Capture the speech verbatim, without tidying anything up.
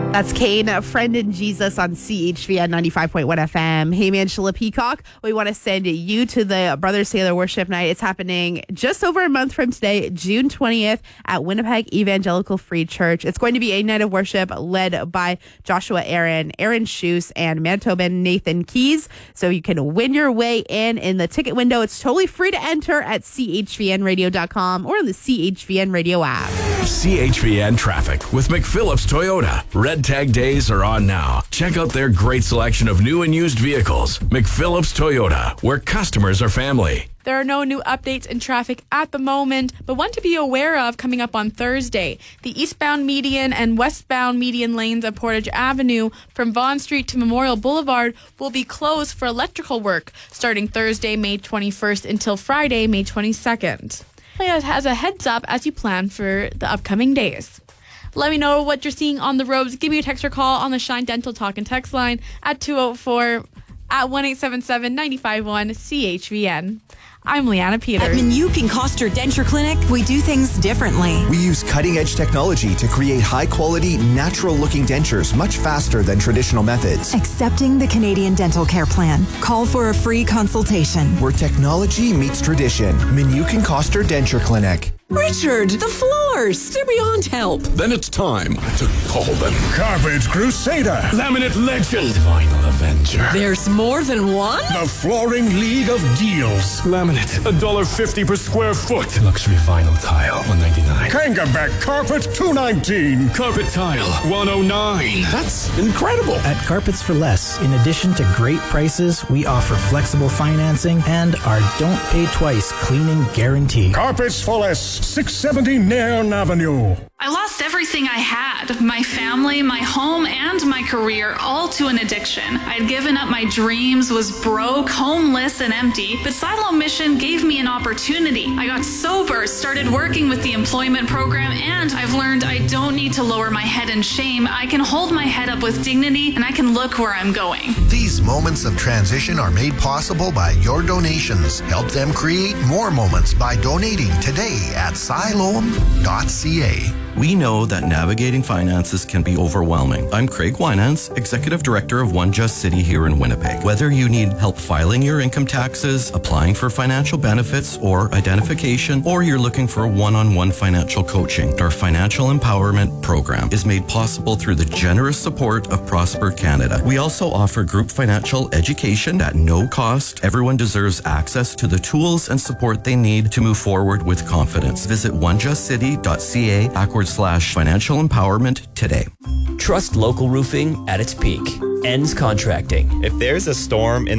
That's Kane, Friend in Jesus on C H V N ninety-five point one F M. Hey, man, Sheila Peacock. We want to send you to the Brothers Taylor Worship Night. It's happening just over a month from today, June twentieth, at Winnipeg Evangelical Free Church. It's going to be a night of worship led by Joshua Aaron, Aaron Shoes, and Manitoban Nathan Keys. So you can win your way in in the ticket window. It's totally free to enter at C H V N radio dot com or on the C H V N Radio app. C H V N traffic with McPhillips Toyota. Red Tag days are on now. Check out their great selection of new and used vehicles. McPhillips Toyota, where customers are family. There are no new updates in traffic at the moment, but one to be aware of coming up on Thursday. The eastbound median and westbound median lanes of Portage Avenue from Vaughan Street to Memorial Boulevard will be closed for electrical work starting Thursday, May twenty-first until Friday, May twenty-second. As a heads up as you plan for the upcoming days. Let me know what you're seeing on the roads. Give me a text or call on the Shine Dental Talk and Text line at two oh four at one eight seven seven, nine five one C H V N. I'm Leanna Peters. At Minuk and Koster Denture Clinic, we do things differently. We use cutting-edge technology to create high-quality, natural-looking dentures much faster than traditional methods. Accepting the Canadian Dental Care Plan. Call for a free consultation. Where technology meets tradition. Minuk and Koster Denture Clinic. Richard, the floors! They're beyond help. Then it's time to call them. Carpet Crusader. Laminate Legend. Vinyl Avenger. There's more than one? The Flooring League of Deals. Laminate, one dollar fifty per square foot. Luxury vinyl tile, one ninety-nine. Kangaback Carpet, two nineteen. Carpet tile, one oh nine. That's incredible. At Carpets for Less, in addition to great prices, we offer flexible financing and our don't pay twice cleaning guarantee. Carpets for Less. six seventy Nairn Avenue. I lost everything I had, my family, my home, and my career, all to an addiction. I'd given up my dreams, was broke, homeless, and empty, but Siloam Mission gave me an opportunity. I got sober, started working with the employment program, and I've learned I don't need to lower my head in shame. I can hold my head up with dignity, and I can look where I'm going. These moments of transition are made possible by your donations. Help them create more moments by donating today at siloam dot c a. We know that navigating finances can be overwhelming. I'm Craig Winans, Executive Director of One Just City here in Winnipeg. Whether you need help filing your income taxes, applying for financial benefits or identification, or you're looking for one-on-one financial coaching, our Financial Empowerment Program is made possible through the generous support of Prosper Canada. We also offer group financial education at no cost. Everyone deserves access to the tools and support they need to move forward with confidence. Visit one just city dot c a backward slash financial empowerment today. Trust local roofing at its peak. Ends Contracting. If there's a storm in